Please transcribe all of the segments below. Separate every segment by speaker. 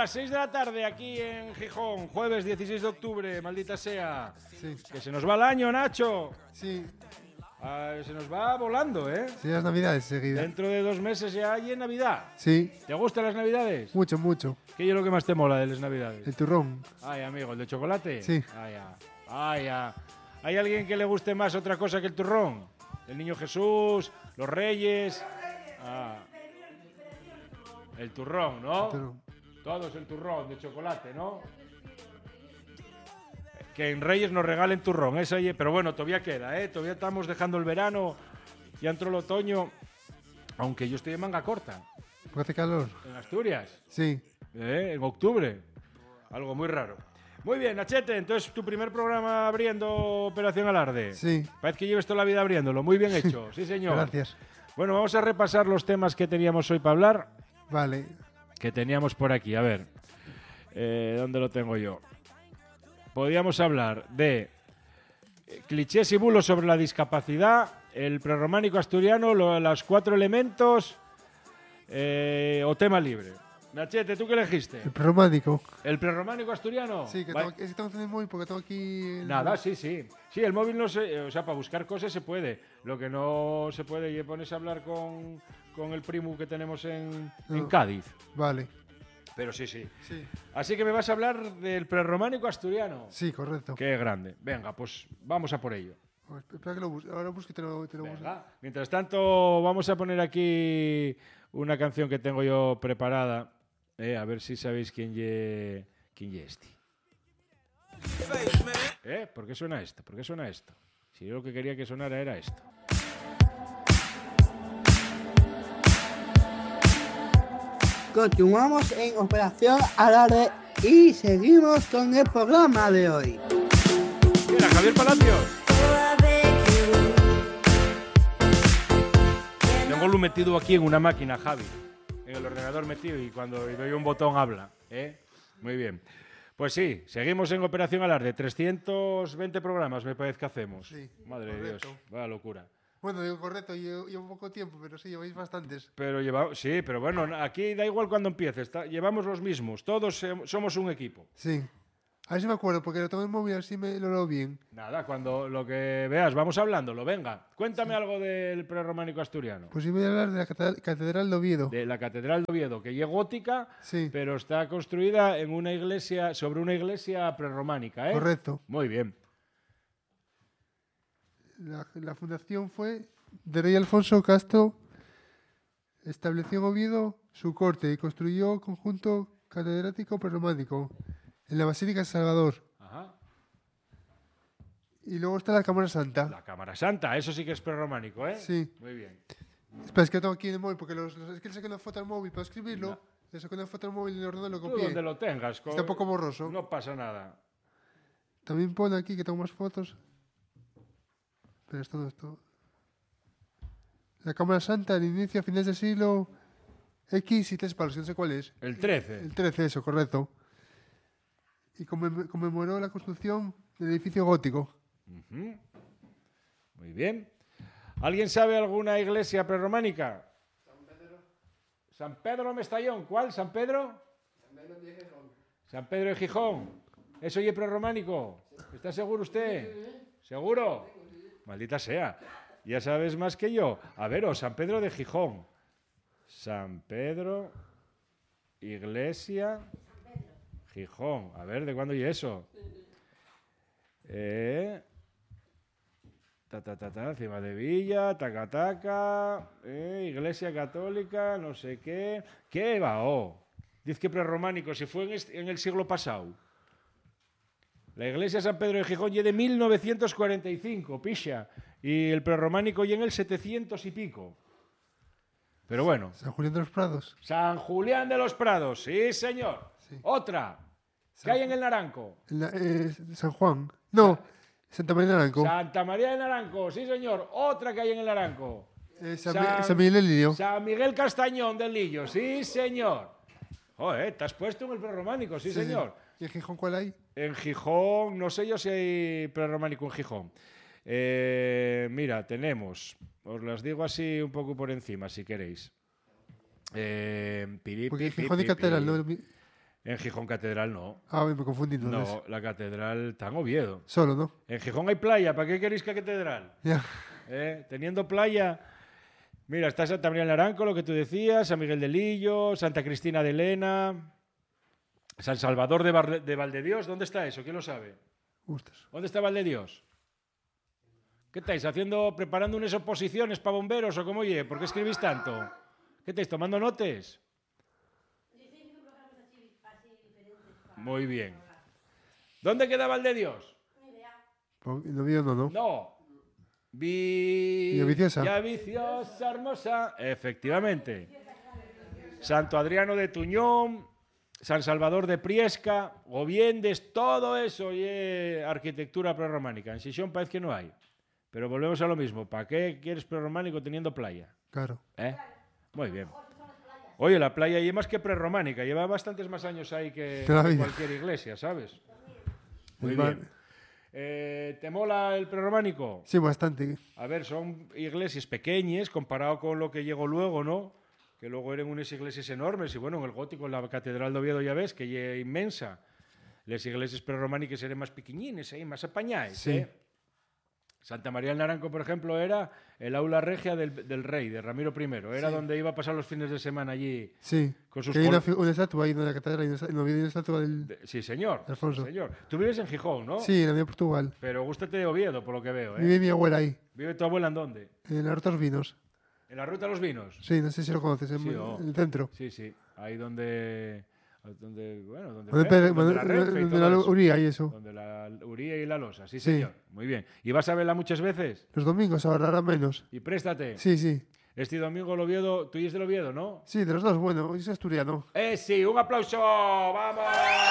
Speaker 1: las 6 de la tarde aquí en Gijón, jueves 16 de octubre, maldita sea.
Speaker 2: Sí.
Speaker 1: Que se nos va el año, Nacho.
Speaker 2: Sí.
Speaker 1: Se nos va volando, ¿eh?
Speaker 2: Sí, las navidades seguidas.
Speaker 1: Dentro de 2 meses ya hay en Navidad.
Speaker 2: Sí.
Speaker 1: ¿Te gustan las navidades?
Speaker 2: Mucho, mucho.
Speaker 1: ¿Qué es lo que más te mola de las navidades?
Speaker 2: El turrón.
Speaker 1: Ay, amigo, ¿el de chocolate?
Speaker 2: Sí.
Speaker 1: Ay, ya. ¿Hay alguien que le guste más otra cosa que el turrón? ¿El niño Jesús? ¿Los reyes? Ah. El turrón, ¿no?
Speaker 2: El turrón.
Speaker 1: Todos el turrón de chocolate, ¿no? Que en Reyes nos regalen turrón, esa, pero bueno, todavía queda, ¿eh? Todavía estamos dejando el verano, ya entró el otoño, aunque yo estoy en manga corta.
Speaker 2: ¿Porque hace calor?
Speaker 1: En Asturias.
Speaker 2: Sí.
Speaker 1: En octubre. Algo muy raro. Muy bien, Nachete, entonces tu primer programa abriendo Operación Alarde.
Speaker 2: Sí.
Speaker 1: Parece que lleves toda la vida abriéndolo, muy bien hecho, sí señor.
Speaker 2: Gracias.
Speaker 1: Bueno, vamos a repasar los temas que teníamos hoy para hablar.
Speaker 2: Vale.
Speaker 1: Que teníamos por aquí, a ver. ¿Dónde lo tengo yo? Podríamos hablar de clichés y bulos sobre la discapacidad, el prerrománico asturiano, los 4 elementos o tema libre. Nachete, ¿tú qué elegiste?
Speaker 2: El prerrománico.
Speaker 1: ¿El prerrománico asturiano?
Speaker 2: Sí, que tengo, es que tengo el móvil porque tengo aquí...
Speaker 1: Nada, sí. Sí, el móvil no se... O sea, para buscar cosas se puede. Lo que no se puede y pones a hablar con el primo que tenemos en Cádiz.
Speaker 2: Vale.
Speaker 1: Pero sí.
Speaker 2: Sí.
Speaker 1: Así que me vas a hablar del prerrománico asturiano.
Speaker 2: Sí, correcto.
Speaker 1: Qué grande. Venga, pues vamos a por ello.
Speaker 2: Espera que lo busque. Ahora busco y te lo busco.
Speaker 1: Venga. Mientras tanto, vamos a poner aquí una canción que tengo yo preparada. A ver si sabéis quién ye este. ¿Por qué suena esto? ¿Por qué suena esto? Si yo lo que quería que sonara era esto.
Speaker 3: Continuamos en Operación Alarde y seguimos con el programa de hoy.
Speaker 1: ¿Quién era? Javier Palacios. Tengo lo metido aquí en una máquina, Javi. En el ordenador metido y cuando doy un botón habla. Muy bien. Pues sí, seguimos en Operación Alarde. 320 programas me parece que hacemos.
Speaker 2: Sí,
Speaker 1: Madre
Speaker 2: correcto.
Speaker 1: de Dios, vaya locura.
Speaker 2: Bueno, digo correcto, llevo poco tiempo, pero sí, lleváis bastantes.
Speaker 1: Sí, pero bueno, aquí da igual cuando empieces. Llevamos los mismos. Todos somos un equipo.
Speaker 2: Sí. A ver si me acuerdo, porque lo tengo en el móvil, así me lo leo bien.
Speaker 1: Nada, cuando lo que veas, vamos hablándolo. Venga, cuéntame algo del prerrománico asturiano.
Speaker 2: Pues yo voy a hablar de la Catedral de Oviedo.
Speaker 1: De la Catedral de Oviedo, que es gótica,
Speaker 2: Sí.
Speaker 1: pero está construida en una iglesia, sobre una iglesia prerrománica, ¿eh?
Speaker 2: Correcto.
Speaker 1: Muy bien.
Speaker 2: La fundación fue de rey Alfonso Castro. Estableció en Oviedo su corte y construyó conjunto catedrático prerrománico en la Basílica de Salvador.
Speaker 1: Ajá.
Speaker 2: Y luego está la Cámara Santa.
Speaker 1: La Cámara Santa, eso sí que es prerrománico, ¿eh?
Speaker 2: Sí.
Speaker 1: Muy bien.
Speaker 2: Espera, es que lo tengo aquí en el móvil, porque es que le saqué una foto al móvil para escribirlo.
Speaker 1: No.
Speaker 2: Le saqué una foto al móvil y el ordenador lo
Speaker 1: Tú
Speaker 2: copié.
Speaker 1: donde lo tengas.
Speaker 2: Está un poco borroso.
Speaker 1: No pasa nada.
Speaker 2: También pone aquí que tengo más fotos. Pero esto no es todo. La Cámara Santa, al inicio, a finales del siglo X y 3 palos, que no sé cuál es.
Speaker 1: El 13.
Speaker 2: El 13, eso, correcto. Y conmemoró la construcción del edificio gótico.
Speaker 1: Ujú. Muy bien. ¿Alguien sabe alguna iglesia prerrománica? San Pedro Mestallón. ¿Cuál? ¿San Pedro? San Pedro de Gijón. ¿Eso es prerrománico? ¿Está seguro usted? ¿Seguro? Maldita sea. Ya sabes más que yo. A ver, San Pedro de Gijón. San Pedro, iglesia, Gijón. A ver, ¿de cuándo y eso? Encima de Villa, taca, iglesia católica, no sé qué. ¿Qué va? Dice que prerrománico, si fue en el siglo pasado. La iglesia San Pedro de Gijón es de 1945, pixa. Y el prerrománico y en el 700 y pico. Pero bueno.
Speaker 2: San Julián de los Prados.
Speaker 1: San Julián de los Prados, sí, señor. Sí. Otra. ¿Qué hay en el Naranco?
Speaker 2: San Juan. No, Santa María de Naranco.
Speaker 1: Santa María de Naranco, sí, señor. Otra que hay en el Naranco.
Speaker 2: San Miguel del Lillo.
Speaker 1: San Miguel Castañón del Lillo, sí, señor. Joder, te has puesto en el prerrománico, sí, señor.
Speaker 2: ¿Y en Gijón cuál hay?
Speaker 1: En Gijón, no sé yo si hay prerrománico en Gijón. Mira, tenemos, os las digo así un poco por encima, si queréis.
Speaker 2: Porque Gijón y Catedral, ¿no?
Speaker 1: En Gijón Catedral no.
Speaker 2: Ah, me confundí entonces.
Speaker 1: No, la catedral está en Oviedo.
Speaker 2: Solo, ¿no?
Speaker 1: En Gijón hay playa, ¿para qué queréis que catedral?
Speaker 2: Ya.
Speaker 1: Teniendo playa... Mira, está Santa María del Naranco, lo que tú decías, San Miguel de Lillo, Santa Cristina de Lena, San Salvador de Valdedios. ¿Dónde está eso? ¿Quién lo sabe?
Speaker 2: Gustas.
Speaker 1: ¿Dónde está Valdedios? ¿Qué estáis haciendo, preparando unas oposiciones para bomberos o cómo oye? ¿Por qué escribís tanto? ¿Qué estáis tomando notes? Muy bien. ¿Dónde queda Valdedios?
Speaker 2: En Oviedo no.
Speaker 1: No.
Speaker 2: Villaviciosa.
Speaker 1: Villaviciosa, hermosa. Efectivamente. Santo Adriano de Tuñón, San Salvador de Priesca, Goviendes, todo eso y arquitectura prerrománica. En Xixón parece que no hay. Pero volvemos a lo mismo. ¿Para qué quieres prerrománico teniendo playa?
Speaker 2: Claro.
Speaker 1: Muy bien. Oye, la playa y más que prerrománica. Lleva bastantes más años ahí que cualquier iglesia, ¿sabes? Muy bien. ¿Te mola el prerrománico?
Speaker 2: Sí, bastante.
Speaker 1: A ver, son iglesias pequeñas comparado con lo que llegó luego, ¿no? Que luego eran unas iglesias enormes. Y bueno, en el gótico, en la Catedral de Oviedo ya ves que es inmensa. Las iglesias prerrománicas eran más pequeñines, más apañadas.
Speaker 2: Sí.
Speaker 1: Santa María del Naranco, por ejemplo, era el aula regia del rey, de Ramiro I. Era donde iba a pasar los fines de semana allí.
Speaker 2: Sí.
Speaker 1: Con sus
Speaker 2: Que hay una estatua ahí en la catedral, en Oviedo hay una estatua del...
Speaker 1: Sí, señor.
Speaker 2: Alfonso.
Speaker 1: Sí, señor. Tú vives en Gijón, ¿no?
Speaker 2: Sí, en la de Portugal.
Speaker 1: Pero gústate de Oviedo, por lo que veo, ¿eh?
Speaker 2: Vive mi abuela ahí,
Speaker 1: ¿Vive tu abuela en dónde?
Speaker 2: en la Ruta de los Vinos.
Speaker 1: ¿En la Ruta de los Vinos?
Speaker 2: Sí, no sé si lo conoces, en
Speaker 1: Sí, oh.
Speaker 2: el centro.
Speaker 1: Sí, sí. Ahí donde
Speaker 2: Donde
Speaker 1: la Renfe y
Speaker 2: donde
Speaker 1: todo
Speaker 2: la
Speaker 1: eso.
Speaker 2: Uría y eso.
Speaker 1: Donde la Uría y la Losa, sí,
Speaker 2: Sí.
Speaker 1: señor. Muy bien. ¿Y vas a verla muchas veces?
Speaker 2: Los domingos ahora menos.
Speaker 1: Y préstate.
Speaker 2: Sí, sí.
Speaker 1: Este domingo el Oviedo, tú y es del Oviedo, ¿no?
Speaker 2: Sí, de los dos, bueno, hoy es asturiano.
Speaker 1: Sí, un aplauso. ¡Vamos!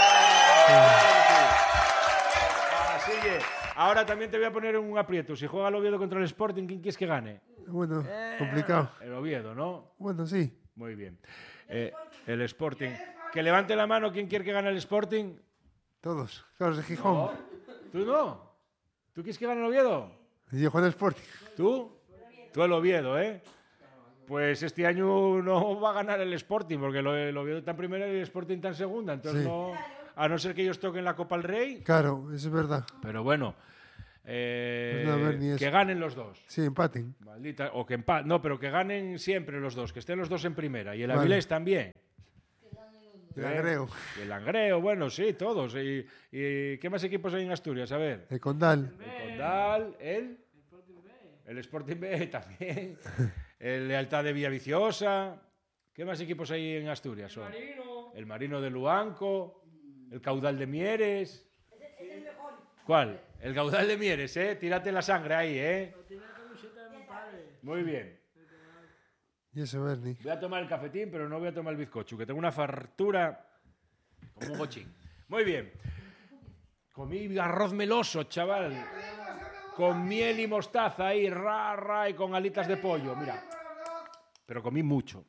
Speaker 1: Así que, ahora también te voy a poner un aprieto. Si juega el Oviedo contra el Sporting, ¿quién quieres que gane?
Speaker 2: Bueno, complicado.
Speaker 1: El Oviedo, ¿no?
Speaker 2: Bueno, sí.
Speaker 1: Muy bien. El Sporting. Que levante la mano quien quiere que gane el Sporting.
Speaker 2: Todos. Claro, de Gijón.
Speaker 1: No. ¿Tú no? ¿Tú quieres que gane el Oviedo?
Speaker 2: Y yo Juan Sporting.
Speaker 1: ¿Tú? Tú el Oviedo, ¿eh? Pues este año no va a ganar el Sporting, porque el Oviedo está en primera y el Sporting está en segunda. Entonces,
Speaker 2: Sí.
Speaker 1: no, a no ser que ellos toquen la Copa del Rey.
Speaker 2: Claro, eso es verdad.
Speaker 1: Pero bueno,
Speaker 2: Pues no, a ver, ni eso.
Speaker 1: que ganen los dos.
Speaker 2: Sí, empaten.
Speaker 1: Maldita, o que no, pero que ganen siempre los dos, que estén los dos en primera. Y el
Speaker 2: Vale.
Speaker 1: Avilés también.
Speaker 2: El Langreo.
Speaker 1: Y el Langreo, bueno, sí, todos. ¿Y qué más equipos hay en Asturias? A ver.
Speaker 2: El Condal.
Speaker 1: El Condal, el Sporting B también. El Lealtad de Villaviciosa. ¿Qué más equipos hay en Asturias? Son? El Marino de Luanco. El Caudal de Mieres. ¿Cuál? El Caudal de Mieres, ¿eh? Tírate la sangre ahí, ¿eh? Muy bien.
Speaker 2: Y eso, Bernie.
Speaker 1: Voy a tomar el cafetín, pero no voy a tomar el bizcocho, que tengo una fartura como un gochín. Muy bien. Comí arroz meloso, chaval. Con miel y mostaza ahí, y con alitas de pollo, mira. Pero comí mucho.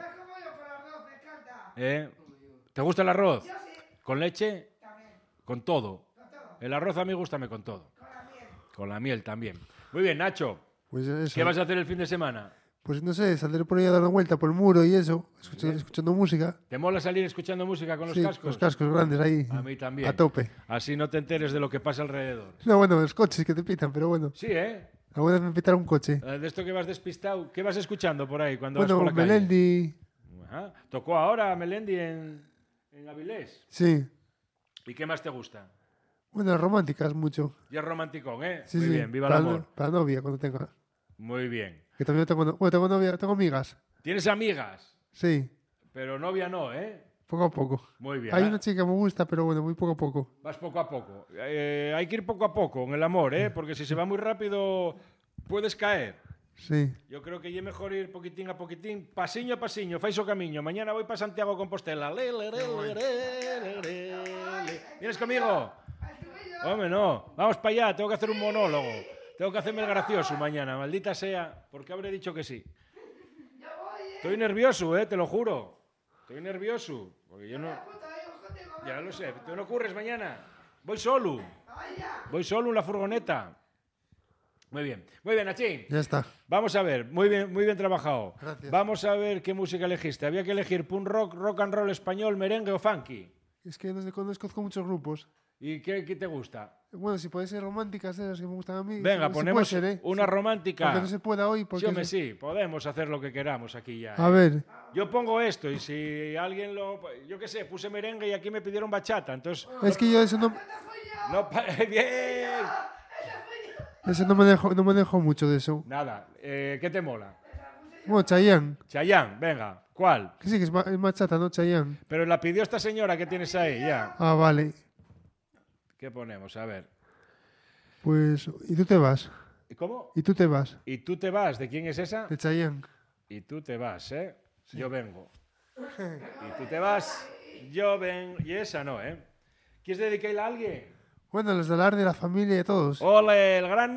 Speaker 1: ¿Te gusta el arroz? ¿Con leche? Con todo. El arroz a mí gustame con todo. Con la miel también. Muy bien, Nacho.
Speaker 2: Pues eso.
Speaker 1: ¿Qué vas a hacer el fin de semana?
Speaker 2: Pues no sé, saldré por ahí a dar una vuelta por el muro y eso, escuchando música.
Speaker 1: ¿Te mola salir escuchando música con los
Speaker 2: Sí,
Speaker 1: cascos?
Speaker 2: los cascos grandes ahí.
Speaker 1: A mí también.
Speaker 2: A tope.
Speaker 1: Así no te enteres de lo que pasa alrededor.
Speaker 2: No, bueno, los coches que te pitan, pero bueno.
Speaker 1: Sí, ¿eh?
Speaker 2: Alguna vez me pitaron un coche.
Speaker 1: De esto que vas despistado. ¿Qué vas escuchando por ahí cuando
Speaker 2: Bueno,
Speaker 1: vas por la calle?
Speaker 2: Melendi.
Speaker 1: Ajá. Tocó ahora Melendi en Avilés.
Speaker 2: Sí.
Speaker 1: ¿Y qué más te gusta?
Speaker 2: Bueno, románticas mucho.
Speaker 1: Y es romanticón, ¿eh?
Speaker 2: Sí,
Speaker 1: Muy
Speaker 2: sí.
Speaker 1: bien, viva el
Speaker 2: Para
Speaker 1: amor.
Speaker 2: Para novia, cuando tenga.
Speaker 1: Muy bien.
Speaker 2: Que también tengo, bueno, tengo novia, tengo amigas.
Speaker 1: ¿Tienes amigas?
Speaker 2: Sí,
Speaker 1: Pero novia no, ¿eh?
Speaker 2: poco a poco.
Speaker 1: Muy bien.
Speaker 2: Hay
Speaker 1: ¿eh?
Speaker 2: una chica que me gusta, pero bueno, muy poco a poco.
Speaker 1: Vas poco a poco. Hay que ir poco a poco en el amor, ¿eh? Porque si se va muy rápido puedes caer.
Speaker 2: Sí.
Speaker 1: Yo creo que es mejor ir poquitín a poquitín, pasiño a pasiño, fais o camiño. Mañana voy para Santiago de Compostela. ¿Vienes conmigo? Hombre, no. Vamos para allá, tengo que hacer un monólogo. Tengo que hacerme el gracioso mañana, maldita sea. ¿Por qué habré dicho que sí? Estoy nervioso, te lo juro. Estoy nervioso. Porque yo no... Ya lo sé. ¿Tú no ocurres mañana? Voy solo. Voy solo en la furgoneta. Muy bien, Nachín.
Speaker 2: Ya está.
Speaker 1: Vamos a ver, muy bien trabajado.
Speaker 2: Gracias.
Speaker 1: Vamos a ver qué música elegiste. Había que elegir punk rock, rock and roll español, merengue o funky.
Speaker 2: Es que no conozco muchos grupos.
Speaker 1: ¿Y qué te gusta?
Speaker 2: Bueno, si puede ser románticas, de las que me gustan a mí.
Speaker 1: Venga,
Speaker 2: si
Speaker 1: ponemos
Speaker 2: puede ser,
Speaker 1: una romántica.
Speaker 2: Aunque no se pueda hoy.
Speaker 1: Sí,
Speaker 2: Porque
Speaker 1: hombre, sí, podemos hacer lo que queramos aquí ya.
Speaker 2: A ver,
Speaker 1: Yo pongo esto y si alguien lo... Yo qué sé, puse merengue y aquí me pidieron bachata, entonces...
Speaker 2: es que yo eso no
Speaker 1: ¡Bien!
Speaker 2: no me dejo mucho de eso.
Speaker 1: Nada, ¿qué te mola?
Speaker 2: Bueno, Chayanne.
Speaker 1: Chayanne, venga, ¿cuál?
Speaker 2: Que sí, que es bachata, ¿no? Chayanne.
Speaker 1: Pero la pidió esta señora que tienes ahí, ya.
Speaker 2: Ah, vale.
Speaker 1: ¿Qué ponemos? A ver.
Speaker 2: Pues, ¿y tú te vas?
Speaker 1: ¿Cómo?
Speaker 2: ¿Y tú te vas?
Speaker 1: ¿Y tú te vas? ¿De quién es esa?
Speaker 2: De Chayanne.
Speaker 1: Y tú te vas, ¿eh? Sí. Yo vengo. Y tú te vas, yo vengo. Y esa no, ¿eh? ¿Quieres dedicarla a alguien?
Speaker 2: Bueno, los de la familia y todos.
Speaker 1: ¡Ole, el gran